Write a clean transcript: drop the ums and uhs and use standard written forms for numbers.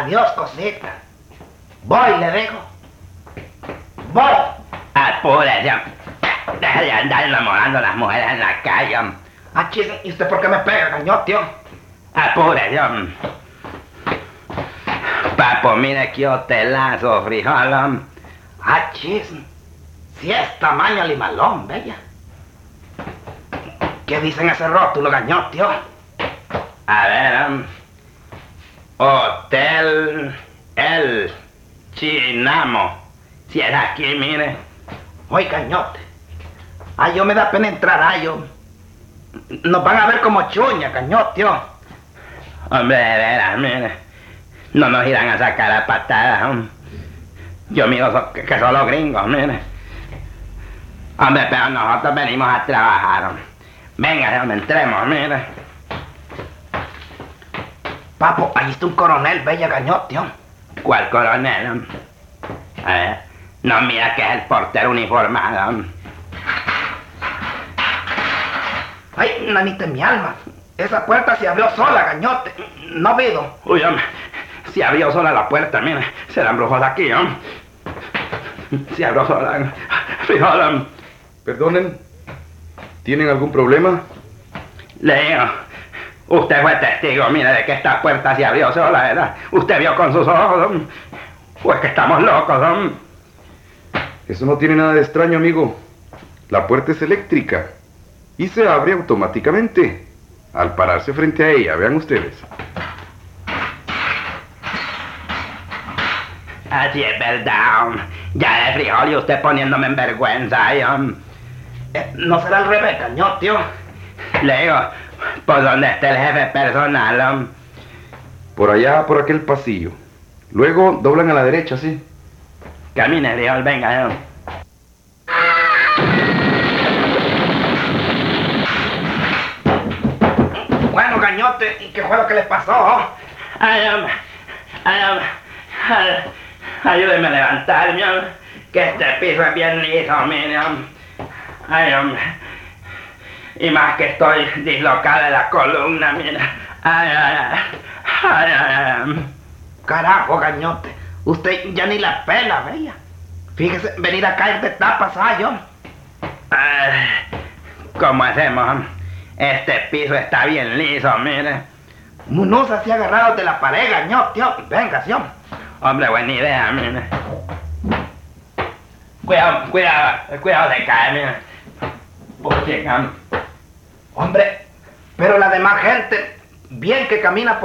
Adiós, cosita. Voy, le dejo. Voy. Apúrese. Deje de andar enamorando a las mujeres en la calle. Chis, ¿y usted por qué me pega, gañote? Apúrese. Papo, mire qué hotelazo, frijol. Chis, si es tamaño limalón, bella. ¿Qué dicen ese rótulo, gañote? A ver, Hotel El Chinamo. Si es aquí, mire. Oye, gañote. Yo me da pena entrar, yo. Nos van a ver como chuña, gañote. Hombre, de veras, mire. No nos irán a sacar a patadas. Yo miro que son los gringos, mire. Hombre, pero nosotros venimos a trabajar. Venga, entremos, mire. Papo, ahí está un coronel, bella, gañote. ¿Cuál coronel? A ver, no mira que es el portero uniformado. Ay, nanita en mi alma. Esa puerta se abrió sola, gañote. No vido. Uy, hombre, se abrió sola la puerta, mire. Serán brujos aquí, Se abrió sola. Frijol. Perdonen, ¿tienen algún problema? Le digo, usted fue testigo, mire, de que esta puerta se abrió sola, ¿verdad? Usted vio con sus ojos, o es que estamos locos, Eso no tiene nada de extraño, amigo. La puerta es eléctrica y se abre automáticamente al pararse frente a ella, vean ustedes. Así es verdad, ya de frijol y usted poniéndome en vergüenza, ¿No será al revés, gañote? Le digo, ¿por dónde está el jefe personal, Por allá, por aquel pasillo. Luego doblan a la derecha, sí. Camine, frijol, venga, Bueno, gañote, ¿y qué fue lo que le pasó? Ayúdeme a levantarme, que este piso es bien liso, mire, Ay, hombre. Y más que estoy dislocada de la columna, mira. Carajo, gañote. Usted ya ni la pela, bella. Fíjese, venir a caer de tapas, yo. ¿Cómo hacemos? Este piso está bien liso, mire. No se ha agarrado de la pared, gañote. Venga, sí, Hombre, buena idea, mire. Cuidado de caer, mire. Porque, Hombre, pero la demás gente, bien que camina por